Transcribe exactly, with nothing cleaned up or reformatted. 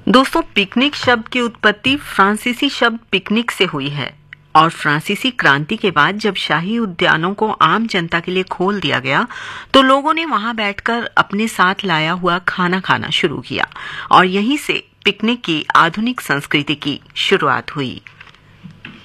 दोस्तों, पिकनिक शब्द की उत्पत्ति फ्रांसीसी शब्द पिकनिक से हुई है और फ्रांसीसी क्रांति के बाद जब शाही उद्यानों को आम जनता के लिए खोल दिया गया तो लोगों ने वहां बैठकर अपने साथ लाया हुआ खाना खाना शुरू किया और यहीं से पिकनिक की आधुनिक संस्कृति की शुरुआत हुई।